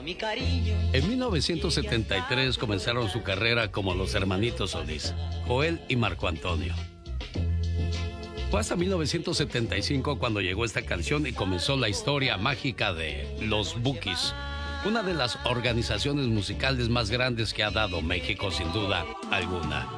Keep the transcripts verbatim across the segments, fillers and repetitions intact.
En mil novecientos setenta y tres comenzaron su carrera como los hermanitos Solís, Joel y Marco Antonio. Fue hasta mil novecientos setenta y cinco cuando llegó esta canción y comenzó la historia mágica de Los Bukis, una de las organizaciones musicales más grandes que ha dado México, sin duda alguna.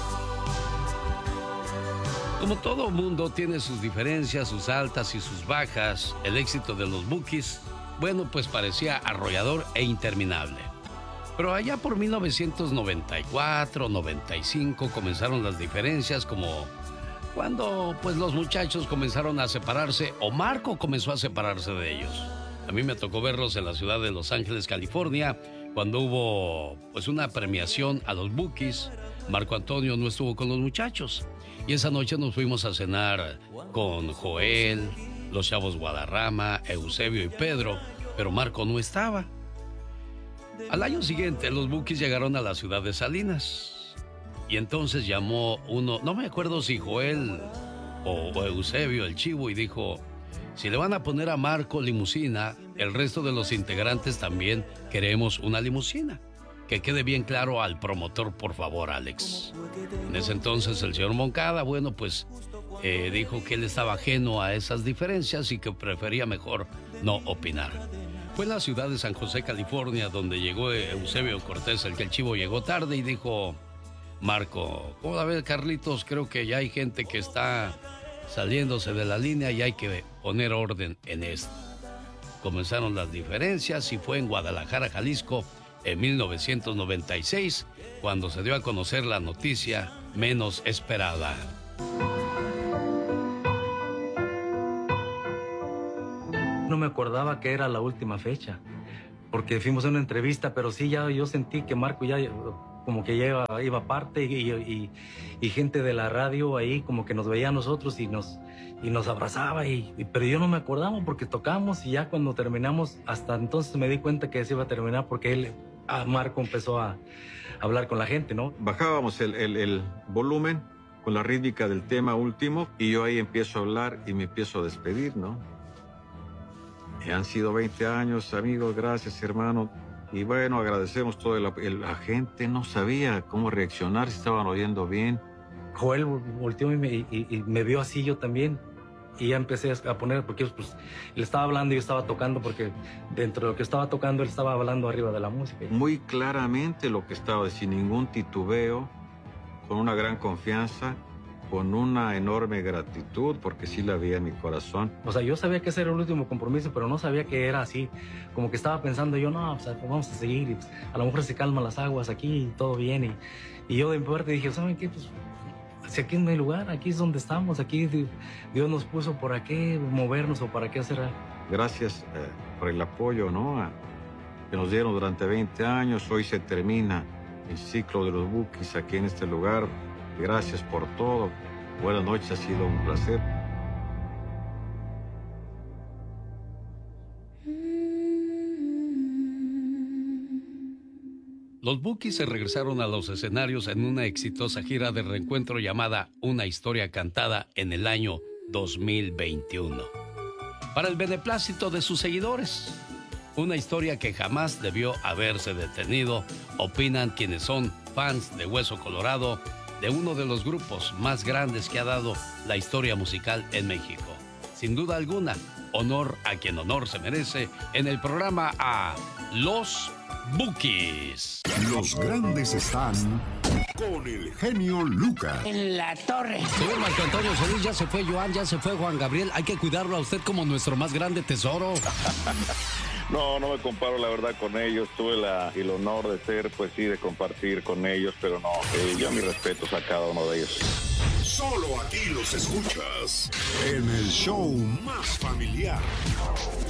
Como todo mundo tiene sus diferencias, sus altas y sus bajas, el éxito de Los Bukis, bueno, pues parecía arrollador e interminable. Pero allá por mil novecientos noventa y cuatro, noventa y cinco comenzaron las diferencias, como cuando pues los muchachos comenzaron a separarse o Marco comenzó a separarse de ellos. A mí me tocó verlos en la ciudad de Los Ángeles, California, cuando hubo pues una premiación a los Bukis. Marco Antonio no estuvo con los muchachos y esa noche nos fuimos a cenar con Joel, los chavos Guadarrama, Eusebio y Pedro, pero Marco no estaba. Al año siguiente los Bukis llegaron a la ciudad de Salinas y entonces llamó uno, no me acuerdo si Joel o, o Eusebio, el chivo, y dijo: si le van a poner a Marco limusina, el resto de los integrantes también queremos una limusina. Que quede bien claro al promotor, por favor, Alex. En ese entonces el señor Moncada, bueno, pues eh, dijo que él estaba ajeno a esas diferencias y que prefería mejor no opinar. Fue en la ciudad de San José, California, donde llegó Eusebio Cortés, el que el chivo llegó tarde, y dijo: Marco, ¿cómo la ves, Carlitos? Creo que ya hay gente que está saliéndose de la línea y hay que poner orden en esto. Comenzaron las diferencias y fue en Guadalajara, Jalisco, en mil novecientos noventa y seis, cuando se dio a conocer la noticia menos esperada. No me acordaba que era la última fecha, porque fuimos a una entrevista, pero sí, ya yo sentí que Marco ya como que ya iba, iba aparte y, y, y gente de la radio ahí como que nos veía a nosotros y nos, y nos abrazaba, y, y, pero yo no me acordaba porque tocamos y ya cuando terminamos, hasta entonces me di cuenta que se iba a terminar porque él, a Marco empezó a, a hablar con la gente, ¿no? Bajábamos el, el, el volumen con la rítmica del tema último y yo ahí empiezo a hablar y me empiezo a despedir, ¿no? Y han sido veinte años, amigos, gracias, hermano. Y bueno, agradecemos todo. El, el, la gente no sabía cómo reaccionar, si estaban oyendo bien. Joel volteó y me, y, y me vio así, yo también. Y ya empecé a poner, porque pues, él estaba hablando y yo estaba tocando, porque dentro de lo que estaba tocando, él estaba hablando arriba de la música. Muy claramente lo que estaba, sin ningún titubeo, con una gran confianza, con una enorme gratitud, porque sí la había en mi corazón. O sea, yo sabía que ese era el último compromiso, pero no sabía que era así. Como que estaba pensando yo, no, o sea, vamos a seguir, y pues, a lo mejor se calman las aguas aquí y todo bien. Y, y yo de mi parte dije, ¿saben qué? Pues, si aquí no hay lugar, aquí es donde estamos, aquí Dios nos puso por qué movernos o para qué hacer. Gracias eh, por el apoyo, ¿no? Que nos dieron durante veinte años. Hoy se termina el ciclo de los Bukis aquí en este lugar. Gracias por todo. Buenas noches, ha sido un placer. Los Bukis se regresaron a los escenarios en una exitosa gira de reencuentro llamada Una Historia Cantada en el año dos mil veintiuno. Para el beneplácito de sus seguidores, una historia que jamás debió haberse detenido, opinan quienes son fans de Hueso Colorado, de uno de los grupos más grandes que ha dado la historia musical en México. Sin duda alguna, honor a quien honor se merece en el programa a Los Bukis. Los grandes están con el genio Lucas. En la torre. Señor Marco Antonio Solís, ya se fue Joan, ya se fue Juan Gabriel. Hay que cuidarlo a usted como nuestro más grande tesoro. No, no me comparo la verdad con ellos. Tuve la, el honor de ser, pues sí, de compartir con ellos, pero no, eh, yo mis respetos a cada uno de ellos. Solo aquí los escuchas en el show más familiar.